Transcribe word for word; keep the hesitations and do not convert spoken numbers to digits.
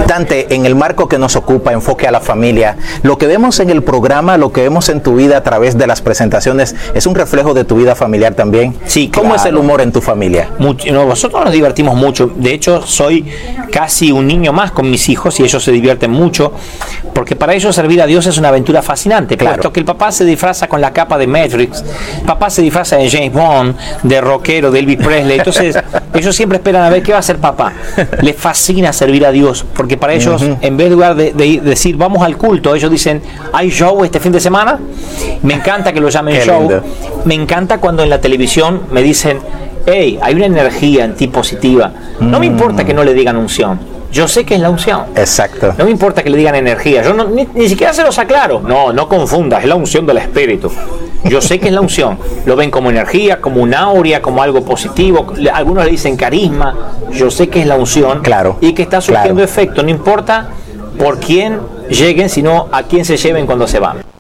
Dante, en el marco que nos ocupa, enfoque a la familia, lo que vemos en el programa, lo que vemos en tu vida a través de las presentaciones, ¿es un reflejo de tu vida familiar también? Sí, ¿Cómo claro. es el humor en tu familia? Mucho, no, nosotros nos divertimos mucho. De hecho, soy casi un niño más con mis hijos y ellos se divierten mucho, porque para ellos servir a Dios es una aventura fascinante, claro. Puesto que el papá se disfraza con la capa de Matrix, el papá se disfraza de James Bond, de rockero, de Elvis Presley, entonces ellos siempre esperan a ver qué va a hacer papá. Les fascina servir a Dios, porque para ellos, uh-huh. en vez de, de, de decir vamos al culto, ellos dicen, ¿hay show este fin de semana? Me encanta que lo llamen qué show. lindo. Me encanta cuando en la televisión me dicen, hey, hay una energía en ti positiva. No mm. me importa que no le digan unción. Yo sé que es la unción. Exacto. No me importa que le digan energía. Yo no, ni, ni siquiera se los aclaro. No, no confundas. Es la unción del Espíritu. Yo sé que es la unción. Lo ven como energía, como un aurea, como algo positivo. Algunos le dicen carisma. Yo sé que es la unción. Claro. Y que está surgiendo claro. efecto. No importa por quién lleguen, sino a quién se lleven cuando se van.